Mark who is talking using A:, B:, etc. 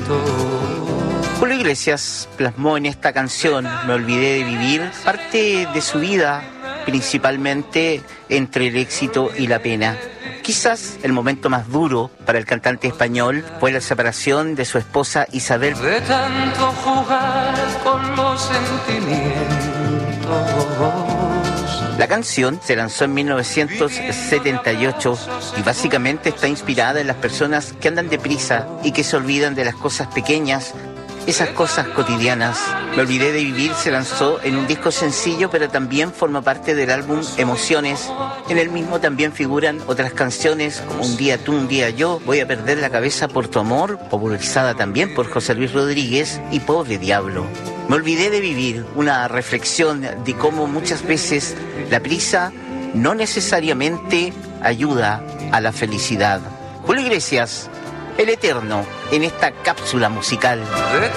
A: Julio Iglesias plasmó en esta canción, Me olvidé de vivir, parte de su vida, principalmente entre el éxito y la pena. Quizás el momento más duro para el cantante español fue la separación de su esposa Isabel.
B: De tanto jugar con los sentimientos.
A: La canción se lanzó en 1978 y básicamente está inspirada en las personas que andan deprisa y que se olvidan de las cosas pequeñas, esas cosas cotidianas. Me olvidé de vivir se lanzó en un disco sencillo, pero también forma parte del álbum Emociones. En el mismo también figuran otras canciones como Un día tú, un día yo, Voy a perder la cabeza por tu amor, popularizada también por José Luis Rodríguez, y Pobre Diablo. Me olvidé de vivir, una reflexión de cómo muchas veces la prisa no necesariamente ayuda a la felicidad. Julio Iglesias, el eterno, en esta cápsula musical.
B: De